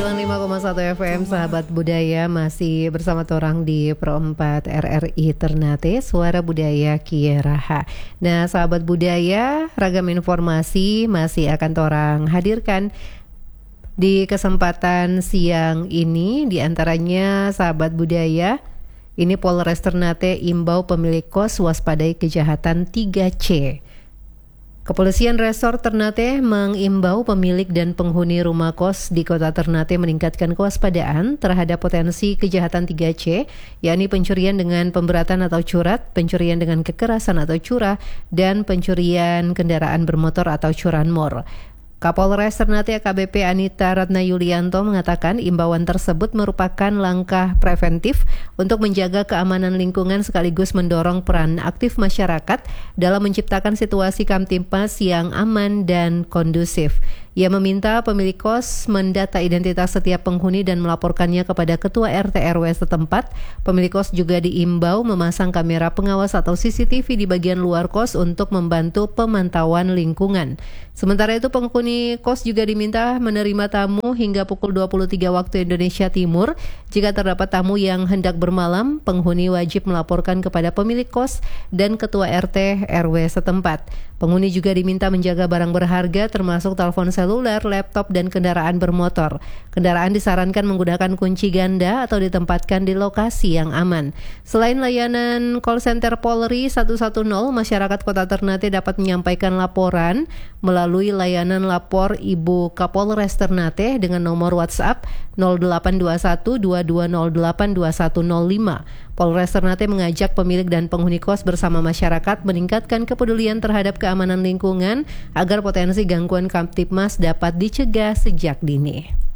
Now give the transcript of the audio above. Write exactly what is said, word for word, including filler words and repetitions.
lima koma satu F M, sahabat budaya, masih bersama torang di Pro empat R R I Ternate, Suara Budaya Kieraha. Nah, sahabat budaya, ragam informasi masih akan torang hadirkan di kesempatan siang ini. Di antaranya, sahabat budaya, ini Polres Ternate imbau pemilik kos waspadai kejahatan tiga C. Kepolisian Resort Ternate mengimbau pemilik dan penghuni rumah kos di Kota Ternate meningkatkan kewaspadaan terhadap potensi kejahatan tiga C, yakni pencurian dengan pemberatan atau curat, pencurian dengan kekerasan atau curah, dan pencurian kendaraan bermotor atau curanmor. Kapolres Ternate A K B P Anita Ratna Yulianto mengatakan imbauan tersebut merupakan langkah preventif untuk menjaga keamanan lingkungan sekaligus mendorong peran aktif masyarakat dalam menciptakan situasi kamtipmas yang aman dan kondusif. Ia meminta pemilik kos mendata identitas setiap penghuni dan melaporkannya kepada Ketua R T R W setempat. Pemilik kos juga diimbau memasang kamera pengawas atau C C T V di bagian luar kos untuk membantu pemantauan lingkungan. Sementara itu, penghuni kos juga diminta menerima tamu hingga pukul dua puluh tiga waktu Indonesia Timur. Jika terdapat tamu yang hendak bermalam, penghuni wajib melaporkan kepada pemilik kos dan Ketua R T R W setempat. Penghuni juga diminta menjaga barang berharga termasuk telepon seluler, laptop, dan kendaraan bermotor. Kendaraan disarankan menggunakan kunci ganda atau ditempatkan di lokasi yang aman. Selain layanan call center Polri satu satu nol, masyarakat Kota Ternate dapat menyampaikan laporan melalui layanan lapor Ibu Kapolres Ternate dengan nomor WhatsApp nol delapan dua satu dua dua nol delapan dua satu nol lima. Polres Ternate mengajak pemilik dan penghuni kos bersama masyarakat meningkatkan kepedulian terhadap keamanan lingkungan agar potensi gangguan kamtipmas dapat dicegah sejak dini.